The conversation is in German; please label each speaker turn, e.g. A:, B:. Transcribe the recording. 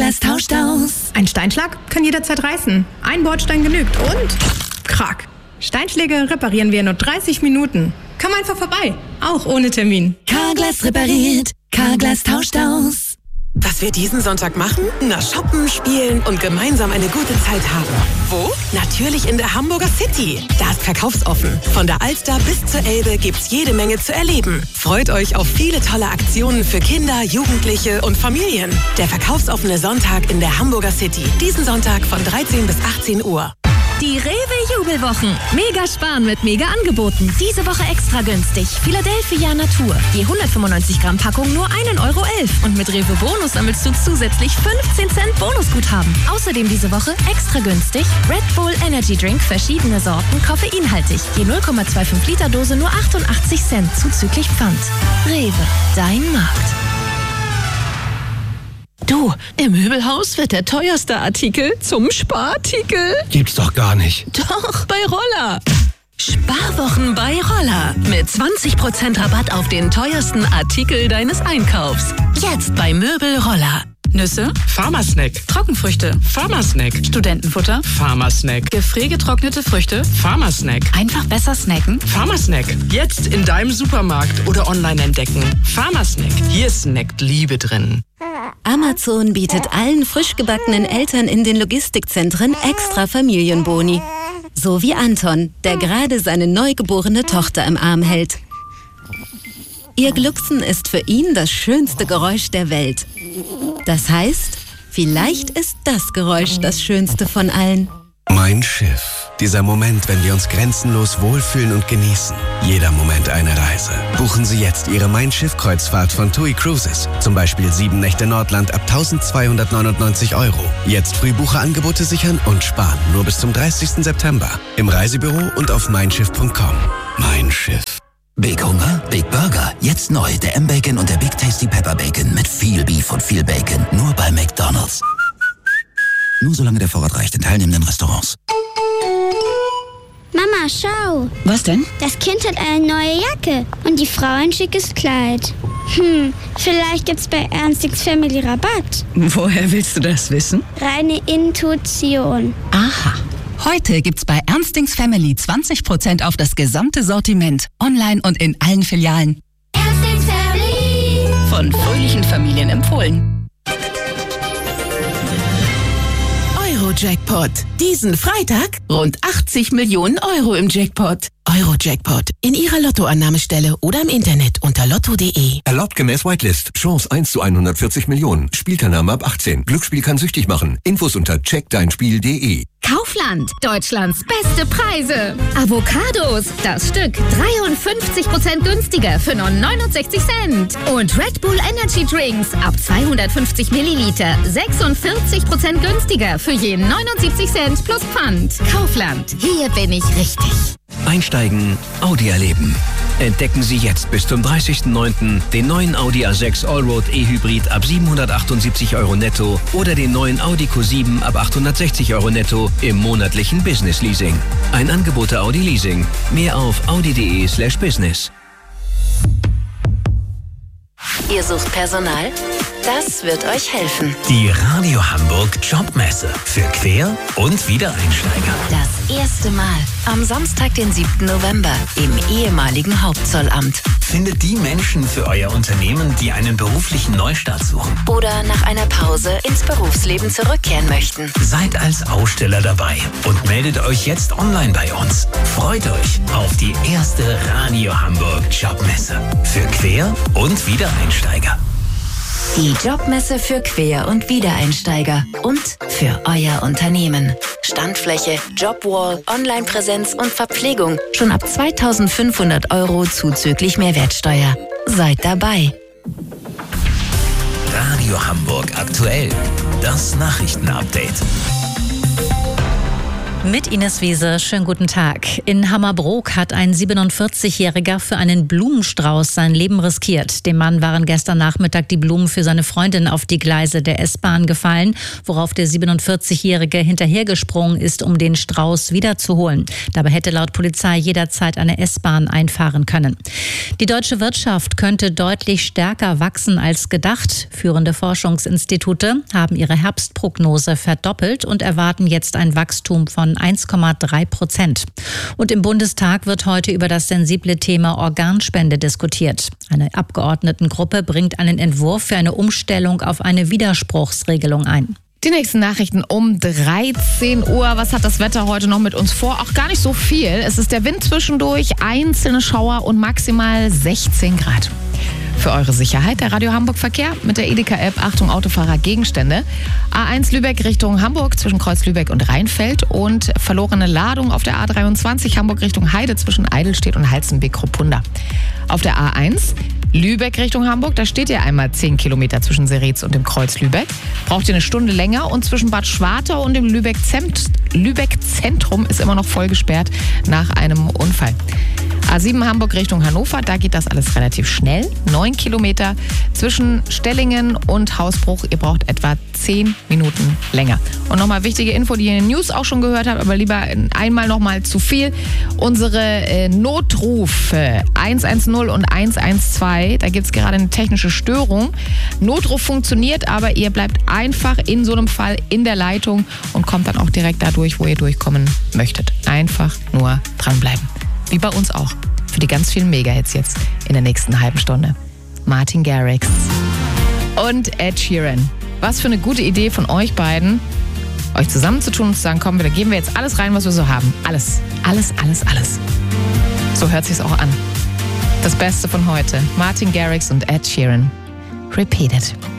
A: Carglass tauscht aus.
B: Ein Steinschlag kann jederzeit reißen. Ein Bordstein genügt und krack. Steinschläge reparieren wir in nur 30 Minuten. Komm einfach vorbei, auch ohne Termin.
A: Carglass repariert, Carglass tauscht aus.
C: Was wir diesen Sonntag machen? Na, shoppen, spielen und gemeinsam eine gute Zeit haben. Wo? Natürlich in der Hamburger City. Da ist verkaufsoffen. Von der Alster bis zur Elbe gibt's jede Menge zu erleben. Freut euch auf viele tolle Aktionen für Kinder, Jugendliche und Familien. Der verkaufsoffene Sonntag in der Hamburger City. Diesen Sonntag von 13 bis 18 Uhr.
D: Die Rewe-Jubelwochen. Mega sparen mit Mega-Angeboten. Diese Woche extra günstig. Philadelphia Natur. Die 195 Gramm Packung nur 1,11 € Und mit Rewe Bonus sammelst du zusätzlich 15 Cent Bonusguthaben. Außerdem diese Woche extra günstig Red Bull Energy Drink, verschiedene Sorten, koffeinhaltig. Die 0,25 Liter Dose nur 88 Cent zuzüglich Pfand. Rewe, dein Markt.
E: Du, im Möbelhaus wird der teuerste Artikel zum Sparartikel.
F: Gibt's doch gar nicht.
E: Doch, bei Roller. Sparwochen bei Roller. Mit 20% Rabatt auf den teuersten Artikel deines Einkaufs. Jetzt bei Möbel Roller.
G: Nüsse,
H: Pharmasnack.
G: Trockenfrüchte,
H: Pharmasnack.
G: Studentenfutter,
H: Pharmasnack.
G: gefriergetrocknete Früchte,
H: Pharmasnack.
G: einfach besser snacken.
H: Pharmasnack. Jetzt in deinem Supermarkt oder online entdecken. Pharmasnack. Hier snackt Liebe drin.
I: Amazon bietet allen frisch gebackenen Eltern in den Logistikzentren extra Familienboni. So wie Anton, der gerade seine neugeborene Tochter im Arm hält. Ihr Glucksen ist für ihn das schönste Geräusch der Welt. Das heißt, vielleicht ist das Geräusch das schönste von allen.
F: Mein Schiff. Dieser Moment, wenn wir uns grenzenlos wohlfühlen und genießen. Jeder Moment eine Reise. Buchen Sie jetzt Ihre Mein Schiff-Kreuzfahrt von TUI Cruises. Zum Beispiel 7 Nächte Nordland ab 1.299 €. Jetzt Frühbucherangebote sichern und sparen. Nur bis zum 30. September. Im Reisebüro und auf meinschiff.com. Mein Schiff.
J: Big Hunger, Big Burger. Jetzt neu der M-Bacon und der Big Tasty Pepper Bacon mit viel Beef und viel Bacon. Nur bei McDonald's. Nur solange der Vorrat reicht in teilnehmenden Restaurants.
K: Mama, schau.
G: Was denn?
K: Das Kind hat eine neue Jacke und die Frau ein schickes Kleid. Vielleicht gibt's bei Ernstings Family Rabatt.
G: Woher willst du das wissen?
K: Reine Intuition.
G: Aha. Heute gibt's bei Ernstings Family 20% auf das gesamte Sortiment. Online und in allen Filialen.
K: Ernstings Family.
G: Von fröhlichen Familien empfohlen.
C: Euro-Jackpot. Diesen Freitag rund 80 Millionen € im Jackpot. Euro-Jackpot. In Ihrer Lottoannahmestelle oder im Internet unter lotto.de.
L: Erlaubt gemäß Whitelist. Chance 1 zu 140 Millionen. Spielteilnahme ab 18. Glücksspiel kann süchtig machen. Infos unter checkdeinspiel.de.
D: Kaufland, Deutschlands beste Preise. Avocados, das Stück 53% günstiger für nur 69 Cent. Und Red Bull Energy Drinks ab 250 Milliliter 46% günstiger für je 79 Cent plus Pfand. Kaufland, hier bin ich richtig.
M: Einsteigen, Audi erleben. Entdecken Sie jetzt bis zum 30.09. den neuen Audi A6 Allroad E-Hybrid ab 778 € netto oder den neuen Audi Q7 ab 860 € netto im monatlichen Business Leasing. Ein Angebot der Audi Leasing. Mehr auf audi.de/business.
A: Ihr sucht Personal? Das wird euch helfen.
N: Die Radio Hamburg Jobmesse für Quer- und Wiedereinsteiger.
A: Das erste Mal am Samstag, den 7. November im ehemaligen Hauptzollamt.
N: Findet die Menschen für euer Unternehmen, die einen beruflichen Neustart suchen.
A: Oder nach einer Pause ins Berufsleben zurückkehren möchten.
N: Seid als Aussteller dabei und meldet euch jetzt online bei uns. Freut euch auf die erste Radio Hamburg Jobmesse für Quer- und Wiedereinsteiger.
A: Die Jobmesse für Quer- und Wiedereinsteiger und für euer Unternehmen. Standfläche, Jobwall, Onlinepräsenz und Verpflegung. Schon ab 2.500 € zuzüglich Mehrwertsteuer. Seid dabei.
N: Radio Hamburg aktuell. Das Nachrichtenupdate.
O: Mit Ines Wiese, schönen guten Tag. In Hammerbrook hat ein 47-Jähriger für einen Blumenstrauß sein Leben riskiert. Dem Mann waren gestern Nachmittag die Blumen für seine Freundin auf die Gleise der S-Bahn gefallen, worauf der 47-Jährige hinterhergesprungen ist, um den Strauß wiederzuholen. Dabei hätte laut Polizei jederzeit eine S-Bahn einfahren können. Die deutsche Wirtschaft könnte deutlich stärker wachsen als gedacht. Führende Forschungsinstitute haben ihre Herbstprognose verdoppelt und erwarten jetzt ein Wachstum von 1,3%. Und im Bundestag wird heute über das sensible Thema Organspende diskutiert. Eine Abgeordnetengruppe bringt einen Entwurf für eine Umstellung auf eine Widerspruchsregelung ein.
P: Die nächsten Nachrichten um 13 Uhr. Was hat das Wetter heute noch mit uns vor? Auch gar nicht so viel. Es ist der Wind zwischendurch, einzelne Schauer und maximal 16 Grad. Für eure Sicherheit der Radio Hamburg Verkehr mit der Edeka-App. Achtung, Autofahrer, Gegenstände. A1 Lübeck Richtung Hamburg zwischen Kreuz Lübeck und Rheinfeld und verlorene Ladung auf der A23 Hamburg Richtung Heide zwischen Eidelstedt und Halzenbeck-Kruppunda. Auf der A1 Lübeck Richtung Hamburg, da steht ihr einmal 10 Kilometer zwischen Seretz und dem Kreuz Lübeck. Braucht ihr eine Stunde länger und zwischen Bad Schwartau und dem Lübeck Zentrum ist immer noch voll gesperrt nach einem Unfall. A7 Hamburg Richtung Hannover, da geht das alles relativ schnell. 9 Kilometer zwischen Stellingen und Hausbruch. Ihr braucht etwa 10 Minuten länger. Und nochmal wichtige Info, die ihr in den News auch schon gehört habt, aber lieber einmal nochmal zu viel. Unsere Notrufe 110 und 112, da gibt es gerade eine technische Störung. Notruf funktioniert, aber ihr bleibt einfach in so einem Fall in der Leitung und kommt dann auch direkt da durch, wo ihr durchkommen möchtet. Einfach nur dranbleiben. Wie bei uns auch. Für die ganz vielen Mega-Hits jetzt in der nächsten halben Stunde. Martin Garrix und Ed Sheeran. Was für eine gute Idee von euch beiden, euch zusammenzutun und zu sagen, komm, da geben wir jetzt alles rein, was wir so haben. Alles, alles, alles, alles. So hört sich's auch an. Das Beste von heute. Martin Garrix und Ed Sheeran. Repeat it.